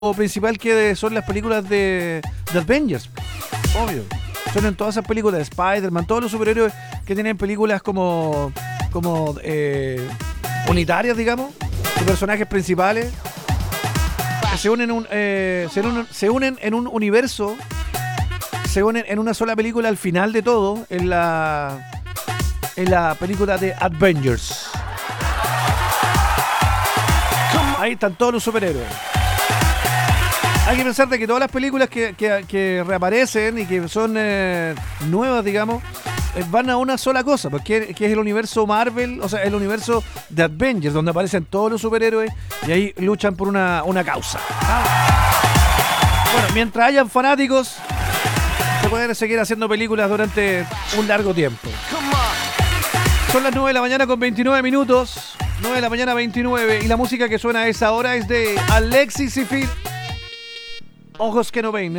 principal que son las películas de Avengers, obvio. Son en todas esas películas de Spider-Man, todos los superhéroes que tienen películas como unitarias, digamos, de personajes principales. Se unen en un universo, se unen en una sola película al final de todo, en la película de Avengers. Ahí están todos los superhéroes. Hay que pensar de que todas las películas que reaparecen y que son nuevas, digamos, van a una sola cosa, porque que es el universo Marvel, o sea, el universo de Avengers, donde aparecen todos los superhéroes y ahí luchan por una causa. Bueno, mientras hayan fanáticos, se pueden seguir haciendo películas durante un largo tiempo. Son las 9 de la mañana con 29 minutos. 9 de la mañana 29. Y la música que suena a esa hora es de Alexis y Phil. Ojos que no ven.